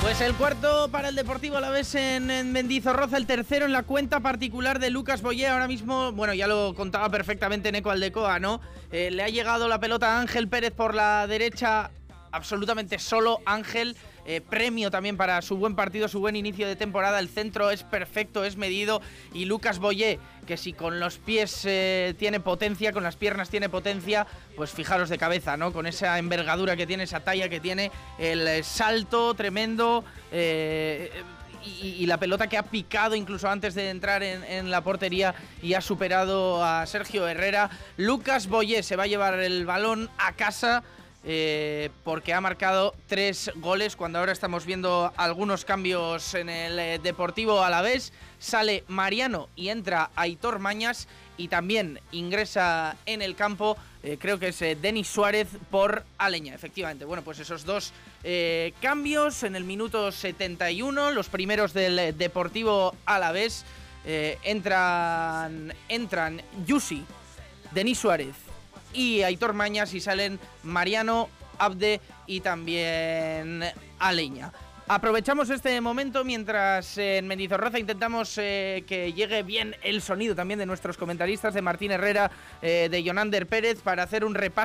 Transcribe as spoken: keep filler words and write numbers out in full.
Pues el cuarto para el Deportivo Alavés en, en Mendizorroza, el tercero en la cuenta particular de Lucas Boyé. Ahora mismo, bueno, ya lo contaba perfectamente Neco Aldecoa, ¿no? Eh, le ha llegado la pelota a Ángel Pérez por la derecha, absolutamente solo Ángel. Eh, premio también para su buen partido, su buen inicio de temporada. El centro es perfecto, es medido. Y Lucas Boyé, que si con los pies eh, tiene potencia, con las piernas tiene potencia, pues fijaros de cabeza, ¿no? Con esa envergadura que tiene, esa talla que tiene, el eh, salto tremendo. Eh, Y, y la pelota que ha picado incluso antes de entrar en, en la portería y ha superado a Sergio Herrera. Lucas Boyé se va a llevar el balón a casa eh, porque ha marcado tres goles, cuando ahora estamos viendo algunos cambios en el eh, Deportivo Alavés. Sale Mariano y entra Aitor Mañas, y también ingresa en el campo, eh, creo que es eh, Denis Suárez por Aleña, efectivamente. Bueno, pues esos dos eh, cambios en el minuto setenta y uno, los primeros del eh, Deportivo Alavés. Eh, entran, entran Yusi, Denis Suárez y Aitor Mañas, y salen Mariano, Abde y también Aleña. Aprovechamos este momento mientras eh, en Mendizorroza intentamos eh, que llegue bien el sonido también de nuestros comentaristas, de Martín Herrera, eh, de Jonander Pérez, para hacer un repaso